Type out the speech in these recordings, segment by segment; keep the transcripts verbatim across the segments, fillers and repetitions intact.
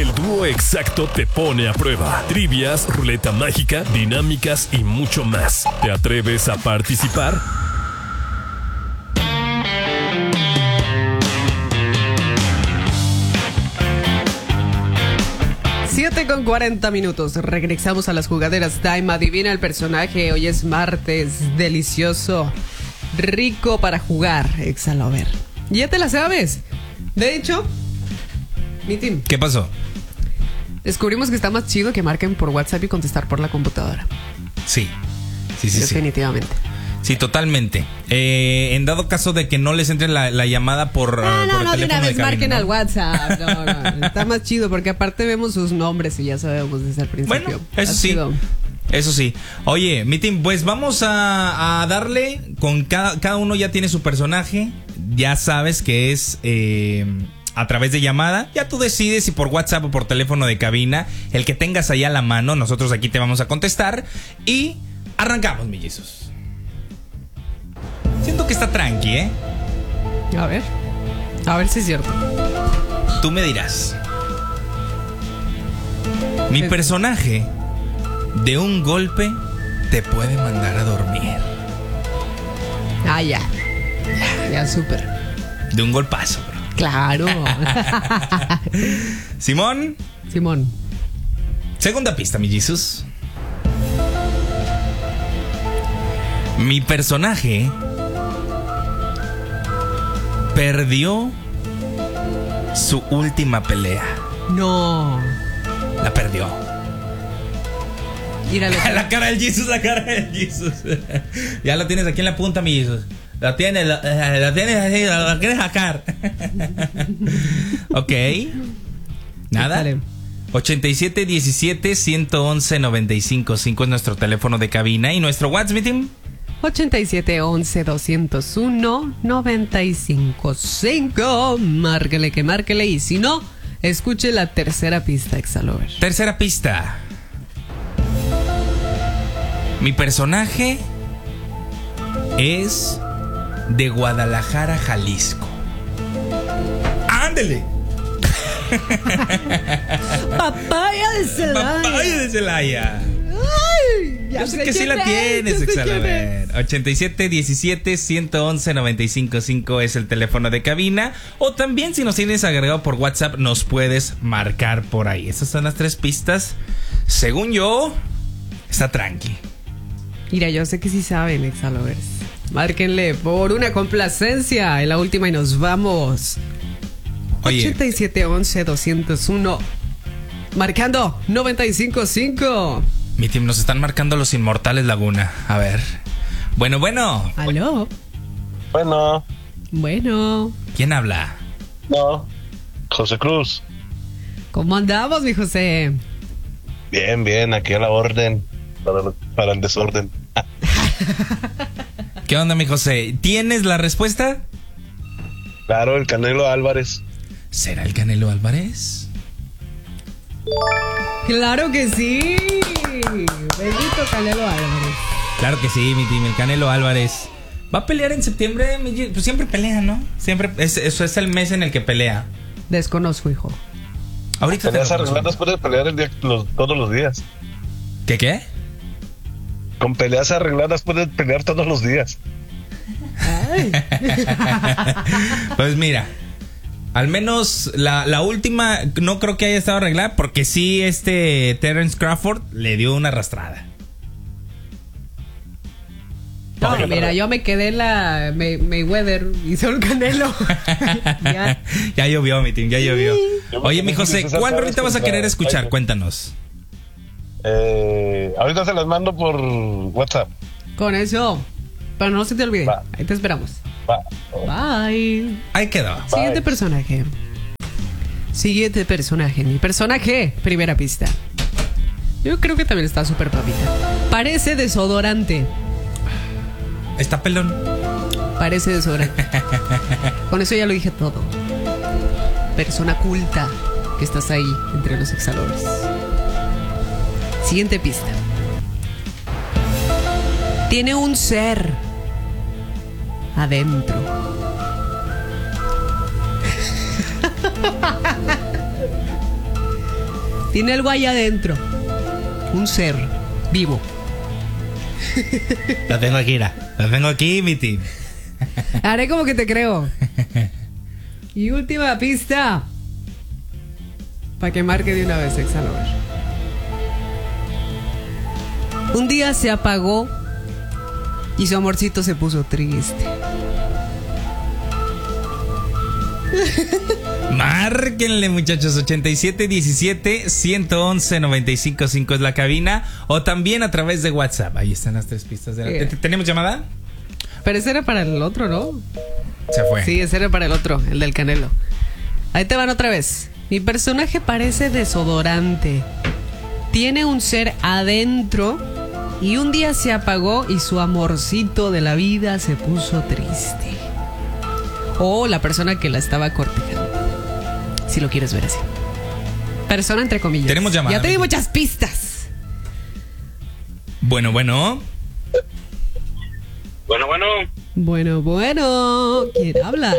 El dúo exacto te pone a prueba. Trivias, ruleta mágica, dinámicas y mucho más. ¿Te atreves a participar? siete con cuarenta minutos. Regresamos a las jugaderas Time. Adivina el personaje. Hoy es martes. Delicioso. Rico para jugar. Exalover. Ya te la sabes. De hecho, mi team. ¿Qué pasó? Descubrimos que está más chido que marquen por WhatsApp y contestar por la computadora. Sí. Sí, sí, Definitivamente. sí. Sí, totalmente. Eh, en dado caso de que no les entre la, la llamada por, No, uh, no, por el no, de teléfono una vez de cabina, marquen ¿no? al WhatsApp. No, no, está más chido porque aparte vemos sus nombres y ya sabemos desde el principio. Bueno, eso Está sí. chido. Eso sí. Oye, mi team, pues vamos a, a darle con cada, cada uno ya tiene su personaje. Ya sabes que es eh, a través de llamada. Ya tú decides si por WhatsApp o por teléfono de cabina. El que tengas allá a la mano, nosotros aquí te vamos a contestar. Y arrancamos, mellizos. Siento que está tranqui, ¿eh? A ver. A ver si es cierto. Tú me dirás. Mi personaje de un golpe te puede mandar a dormir. Ah, ya. Ya, ya, súper. De un golpazo, bro. Claro. Simón. Simón. Segunda pista, mi Jesus. Mi personaje perdió su última pelea. No. La perdió. Míralo. La cara del Jesus, la cara del Jesus. Ya la tienes aquí en la punta, mi Jesus. La tienes, la, la tienes así, la, la quieres sacar. Ok. Nada. Dale. ochenta y siete diecisiete ciento once noventa y cinco cinco es nuestro teléfono de cabina. ¿Y nuestro WhatsApp, mi team? ochenta y siete once doscientos uno noventa y cinco cinco. Márquele que márquele. Y si no, escuche la tercera pista, Exalover. Tercera pista. Mi personaje es de Guadalajara, Jalisco. ¡Ándele! Papaya de Celaya. Papaya de Celaya. Ay, ya Yo sé sé que sí quién la es, tienes, ya sé quién Exalaver. ochenta y siete diecisiete ciento once noventa y cinco cinco es el teléfono de cabina. O también, si nos tienes agregado por WhatsApp, nos puedes marcar por ahí. Esas son las tres pistas. Según yo, está tranqui. Mira, yo sé que sí saben, Exalovers. Márquenle por una complacencia en la última y nos vamos. Oye. ochenta y siete once doscientos uno. Marcando noventa y cinco cinco. Mi team, nos están marcando los inmortales Laguna. A ver. Bueno, bueno. Aló. Bueno. Bueno. ¿Quién habla? No. José Cruz. ¿Cómo andamos, mi José? Bien, bien, aquí a la orden. Para, para el desorden. ¿Qué onda, mi José? ¿Tienes la respuesta? Claro, el Canelo Álvarez. ¿Será el Canelo Álvarez? Claro que sí. Bendito Canelo Álvarez. Claro que sí, mi team, el Canelo Álvarez. ¿Va a pelear en septiembre? Pues siempre pelea, ¿no? Siempre, es, eso es el mes en el que pelea. Desconozco, hijo. Ahorita te lo Peleas arregladas consulto. puedes pelear el día, los, todos los días. ¿Qué qué? Con peleas arregladas puedes pelear todos los días. Ay. Pues mira, al menos la, la última no creo que haya estado arreglada, porque sí, este Terence Crawford le dio una arrastrada. No, mira, yo me quedé en la May- Mayweather y solo el Canelo. Ya. Ya llovió, mi team, ya llovió. Oye, mi José, César ¿cuál Chávez ahorita vas a contra querer escuchar? Tyson. Cuéntanos. Eh, ahorita se las mando por WhatsApp. Con eso. Pero no se te olvide. Va. Ahí te esperamos. Va. Bye. Ahí quedó. Siguiente personaje. Siguiente personaje. Mi personaje. Primera pista. Yo creo que también está súper papita. Parece desodorante. Está pelón. Parece desodorante. Con eso ya lo dije todo. Persona culta que estás ahí entre los exhalores. Siguiente pista. Tiene un ser adentro. Tiene algo ahí adentro. Un ser vivo. Lo tengo aquí, mira. Lo tengo aquí, mi team. Haré como que te creo. Y última pista. Para que marque de una vez, Exalover. Un día se apagó y su amorcito se puso triste. Márquenle, muchachos. ochenta y siete diecisiete ciento once noventa y cinco cinco es la cabina. O también a través de WhatsApp. Ahí están las tres pistas de la... Yeah. ¿Tenemos llamada? Pero ese era para el otro, ¿no? Se fue. Sí, ese era para el otro, el del Canelo. Ahí te van otra vez. Mi personaje parece desodorante. Tiene un ser adentro y un día se apagó y su amorcito de la vida se puso triste. O la persona que la estaba cortejando, si lo quieres ver así. Persona entre comillas. Tenemos llamada. Ya te di muchas pistas. Bueno, bueno. Bueno, bueno. Bueno, bueno. ¿Quién habla?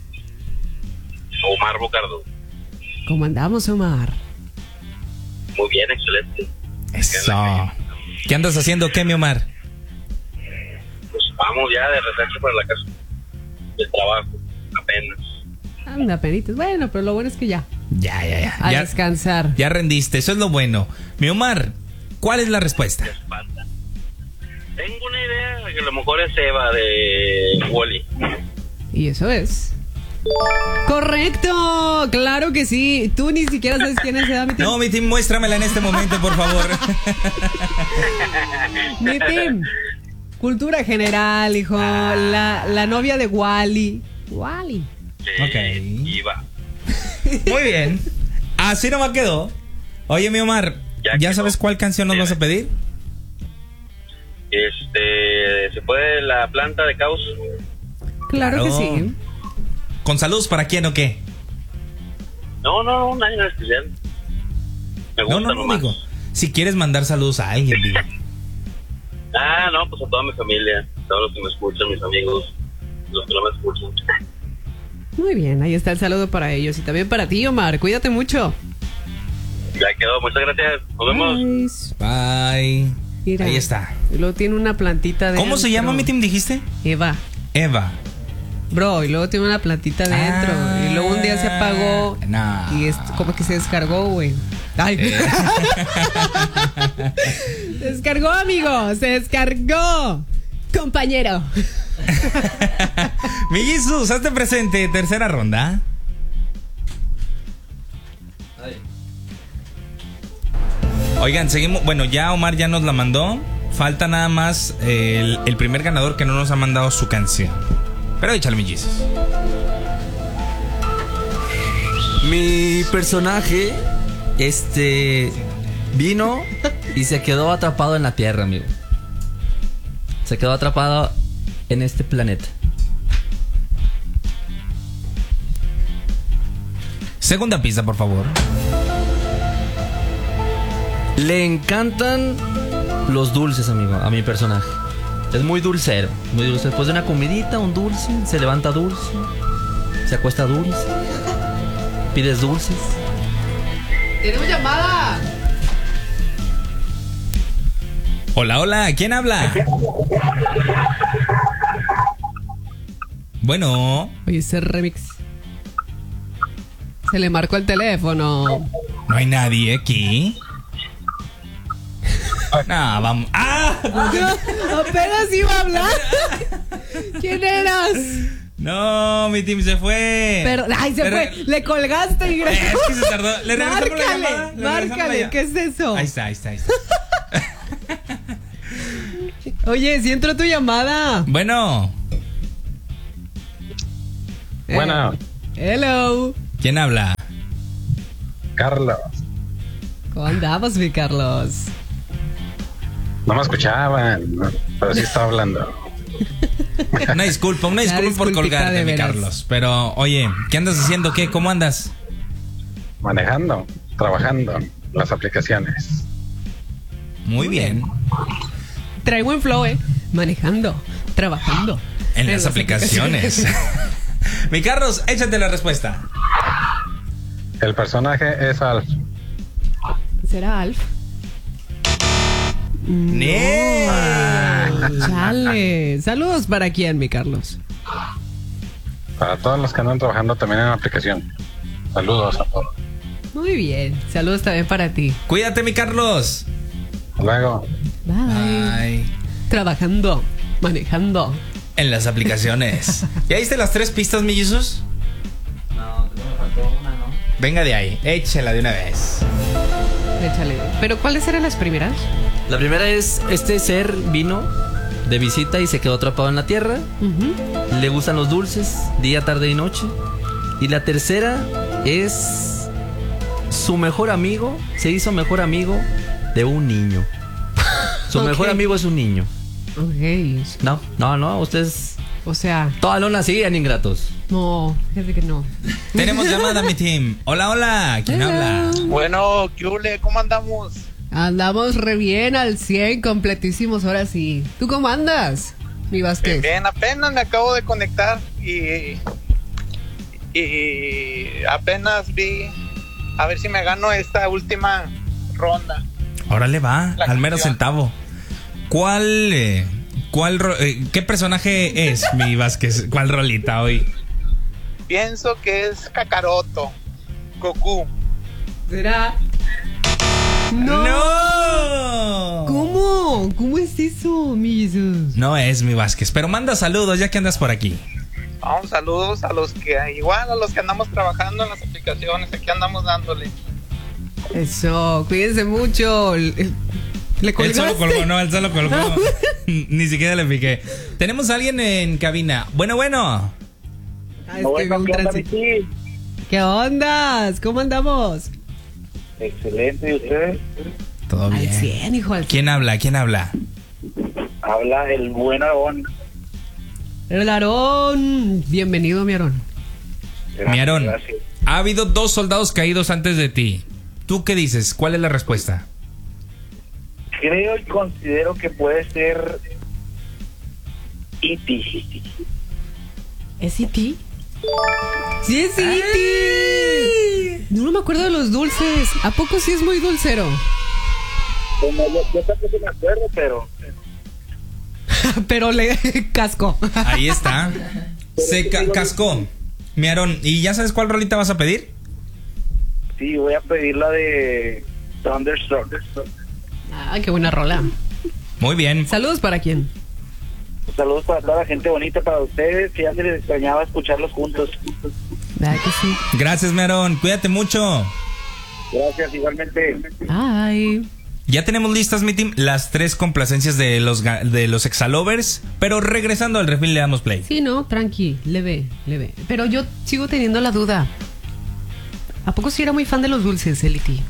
Omar Bocardo. ¿Cómo andamos, Omar? Muy bien, excelente. Eso. ¿Qué andas haciendo, qué, mi Omar? Pues vamos ya de regreso para la casa. Del trabajo, apenas. Anda, penitas. Bueno, pero lo bueno es que ya. Ya, ya, ya. A ya, descansar. ya rendiste, eso es lo bueno. Mi Omar, ¿cuál es la respuesta? Espalda. Tengo una idea de que a lo mejor es Eva de Wall-E. Y eso es. ¡Correcto! ¡Claro que sí! Tú ni siquiera sabes quién es Eva, mi team. No, mi team, muéstramela en este momento, por favor. Mi team. Cultura general, hijo. Ah. La, la novia de Wally. Wally. Sí, Ok. Eva. Muy bien. Así nomás quedó. Oye, mi Omar, Ya ¿ya quedó. sabes cuál canción nos Dime. vas a pedir? Este, ¿se puede la planta de caos? Claro, Claro. que sí. ¿Con saludos para quién o qué? No, no, no, nadie en especial. Me gusta No, no, no, nomás. digo. Si quieres mandar saludos a alguien, digo. Ah, no, pues a toda mi familia, a todos los que me escuchan, mis amigos, los que no me escuchan. Muy bien, ahí está el saludo para ellos. Y también para ti, Omar. Cuídate mucho. Ya quedó, muchas gracias. Nos vemos. Nice. Bye. Mira. Ahí está. Y luego tiene una plantita de. ¿Cómo se llama mi team, dijiste? Eva. Eva. Bro, y luego tiene una plantita dentro. Ah, y luego un día se apagó. no. Y es como que se descargó, güey. Ay. Eh. Se descargó, amigo. Se descargó. Compañero. Mi Jesús, hazte presente. Tercera ronda. Oigan, seguimos. Bueno, ya Omar ya nos la mandó. Falta nada más el, el primer ganador que no nos ha mandado su canción. Pero échale, mi Jesus. Mi personaje, este, vino y se quedó atrapado en la Tierra, amigo. Se quedó atrapado en este planeta. Segunda pista, por favor. Le encantan los dulces, amigo, a mi personaje. Es muy dulcero, muy dulce. Después de una comidita, un dulce, se levanta dulce, se acuesta dulce, pides dulces. ¡Tenemos llamada! Hola, hola, ¿quién habla? Bueno, Oye, ese remix. Se le marcó el teléfono. no hay nadie aquí. No, vamos. ¡Ah! Apenas iba a hablar. ¿Quién eras? No, mi team se fue. Pero, ay, se Pero- fue. Le colgaste y Eh, es que se tardó. Le regresamos la Márcale, llamada. Le regresamos la márcale. llamada. ¿Qué es eso? Ahí está, ahí está, ahí está. Oye, si entró tu llamada. Bueno, Eh, Bueno, Hello. ¿quién habla? Carlos. ¿Cómo andamos, mi Carlos? No me escuchaban, ¿no? Pero sí estaba hablando. Una disculpa, una Ya, disculpa por disculpita, colgarte, de mi veras. Carlos. Pero, oye, ¿qué andas haciendo? ¿Qué? ¿Cómo andas? Manejando, trabajando, las aplicaciones. Muy bien. Trae buen flow, ¿eh? Manejando, trabajando. En las aplicaciones. Mi Carlos, échate la respuesta. El personaje es Alf. ¿Será Alf? ¡No! Chale. Saludos para quién, mi Carlos. Para todos los que andan trabajando también en la aplicación. Saludos a todos. Muy bien. Saludos también para ti. Cuídate, mi Carlos. Hasta luego. Bye. Ay. Trabajando, manejando. En las aplicaciones. ¿Ya viste las tres pistas, mi Jesús? No, me faltó una, ¿no? Venga de ahí, échela de una vez. Échale. ¿Pero cuáles eran las primeras? La primera es, este ser vino de visita y se quedó atrapado en la tierra. Uh-huh. Le gustan los dulces, día, tarde y noche. Y la tercera es su mejor amigo, se hizo mejor amigo de un niño. Su Ok. mejor amigo es un niño. Ok. No, no, no, ustedes O sea, todas las siguen ingratos. no, fíjate que no. Tenemos llamada, mi team. Hola, hola. ¿Quién Hello. habla? Bueno, ¿qué hule? ¿Cómo andamos? Andamos re bien al cien, completísimos, ahora sí. ¿Tú cómo andas, mi Vázquez? Bien, apenas me acabo de conectar y, y apenas vi a ver si me gano esta última ronda. Órale, va, La al mero canción. centavo. ¿Cuál, eh, cuál, ro- eh, qué personaje es, mi Vázquez? ¿Cuál rolita hoy? Pienso que es Kakaroto, Goku. ¿Será? No. ¡No! ¿Cómo? ¿Cómo es eso, mi Jesús? No es mi Vázquez, pero manda saludos ya que andas por aquí. Vamos, saludos a los que, igual a los que andamos trabajando en las aplicaciones, aquí andamos dándole. Eso, cuídense mucho. ¿Le Él colgaste? solo colgó, no, él solo colgó. Ni siquiera le piqué. Tenemos a alguien en cabina. Bueno, bueno. Ah, es que veo un tránsito. ¿Qué ondas? ¿Cómo andamos? Excelente, ¿y ustedes? Todo Al bien. cien, hijo, al cien. ¿Quién habla? ¿Quién habla? Habla el buen Aarón. El Aarón. Bienvenido, mi Aarón. Gracias, Mi Aarón, gracias. ha habido dos soldados caídos antes de ti. ¿Tú qué dices? ¿Cuál es la respuesta? Creo y considero que puede ser E T ¿Es E T? ¡Sí es E T! No me acuerdo de los dulces. ¿A poco sí es muy dulcero? Bueno, yo, yo tampoco me acuerdo, pero Pero le casco. Ahí está. Se ca- cascó. Mi Aarón, ¿y ya sabes cuál rolita vas a pedir? sí, voy a pedir la de Thunderstruck. Ah, qué buena rola. Muy bien. Saludos para quién. Saludos para toda la gente bonita, para ustedes, que ya se les extrañaba escucharlos juntos. ¿Verdad que sí? Gracias, mi Aarón. Cuídate mucho. Gracias, igualmente. Ay. Ya tenemos listas, mi team, las tres complacencias de los, ga- de los Exalovers. Pero regresando al refil le damos play. Sí, no, tranqui, leve, leve. Pero yo sigo teniendo la duda. ¿A poco sí era muy fan de los dulces, el E T?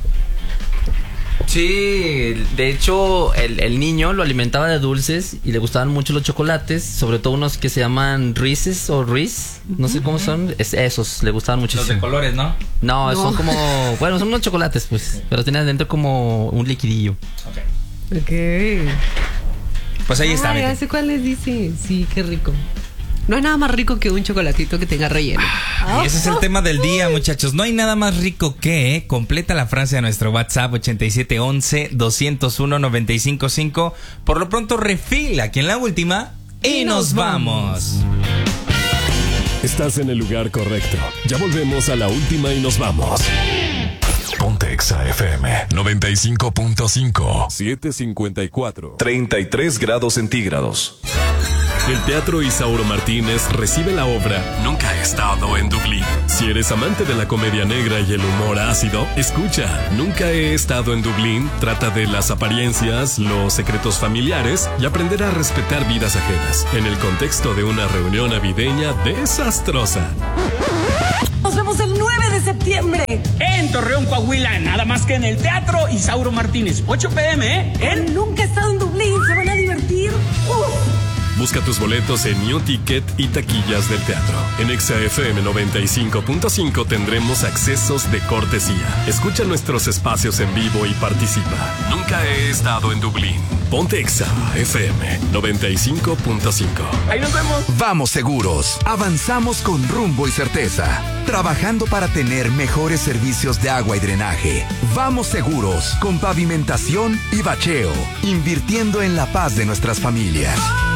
Sí, de hecho el, el niño lo alimentaba de dulces y le gustaban mucho los chocolates, sobre todo unos que se llaman Reese's o Reese, no sé cómo son, es, esos le gustaban muchísimo. Los de colores, ¿no? No, No. son como, bueno, son unos chocolates pues, pero tienen dentro como un liquidillo. Ok. Pues ahí está, Ah, mi ya team. sé cuál les dice. Sí, qué rico. No hay nada más rico que un chocolatito que tenga relleno. Y ese es el tema del día, muchachos. No hay nada más rico que, ¿eh? Completa la frase a nuestro WhatsApp ochenta y siete once, doscientos uno, noventa y cinco cinco. Por lo pronto, refil aquí en la última. Y nos vamos. Estás en el lugar correcto. Ya volvemos a la última y nos vamos. Ponte Exa F M noventa y cinco punto cinco. siete cincuenta y cuatro. treinta y tres grados centígrados. El Teatro Isauro Martínez recibe la obra Nunca he estado en Dublín. Si eres amante de la comedia negra y el humor ácido, escucha. Nunca he estado en Dublín trata de las apariencias, los secretos familiares y aprender a respetar vidas ajenas en el contexto de una reunión navideña desastrosa. Nos vemos el nueve de septiembre. En Torreón, Coahuila, nada más que en el Teatro Isauro Martínez, ocho p m, ¿eh? En... Nunca he estado en Dublín, se van a divertir. Uf. Busca tus boletos en New Ticket y taquillas del teatro. En Exa F M noventa y cinco punto cinco tendremos accesos de cortesía. Escucha nuestros espacios en vivo y participa. Nunca he estado en Dublín. Ponte Exa F M noventa y cinco punto cinco. Ahí nos vemos. Vamos seguros. Avanzamos con rumbo y certeza. Trabajando para tener mejores servicios de agua y drenaje. Vamos seguros con pavimentación y bacheo. Invirtiendo en la paz de nuestras familias.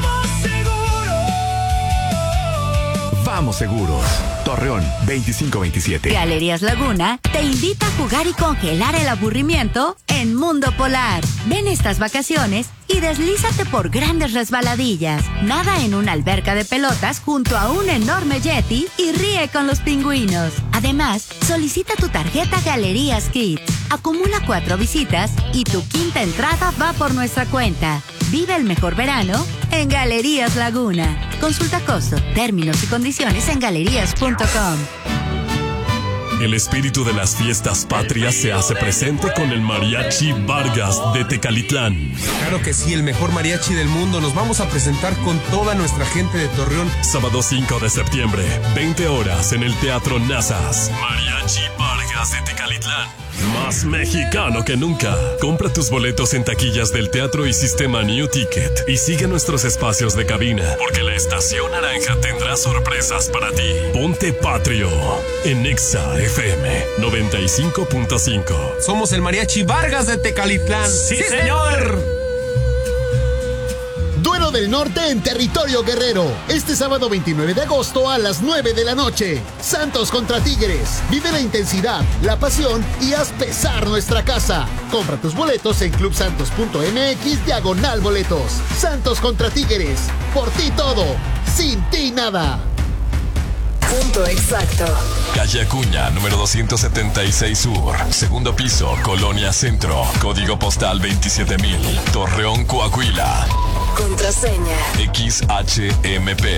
Vamos seguros. Torreón veinticinco veintisiete. Galerías Laguna te invita a jugar y congelar el aburrimiento en Mundo Polar. Ven estas vacaciones y deslízate por grandes resbaladillas. Nada en una alberca de pelotas junto a un enorme yeti y ríe con los pingüinos. Además, solicita tu tarjeta Galerías Kids. Acumula cuatro visitas y tu quinta entrada va por nuestra cuenta. Vive el mejor verano en Galerías Laguna. Consulta costo, términos y condiciones en galerías punto com. El espíritu de las fiestas patrias se hace presente con el Mariachi Vargas de Tecalitlán. Claro que sí, el mejor mariachi del mundo. Nos vamos a presentar con toda nuestra gente de Torreón. Sábado cinco de septiembre, veinte horas en el Teatro Nazas. Mariachi Vargas de Tecalitlán. Más mexicano que nunca. Compra tus boletos en taquillas del teatro y sistema New Ticket. Y sigue nuestros espacios de cabina, porque la Estación Naranja tendrá sorpresas para ti. Ponte patrio en Exa F M noventa y cinco punto cinco. Somos el Mariachi Vargas de Tecalitlán. ¡Sí, señor! Duelo del Norte en territorio guerrero. Este sábado veintinueve de agosto a las nueve de la noche. Santos contra Tigres. Vive la intensidad, la pasión y haz pesar nuestra casa. Compra tus boletos en clubsantos punto m x diagonal boletos. Santos contra Tigres. Por ti todo. Sin ti nada. Punto exacto. Calle Acuña, número doscientos setenta y seis Sur. Segundo piso, Colonia Centro. Código postal veintisiete mil. Torreón, Coahuila. Contraseña X H M P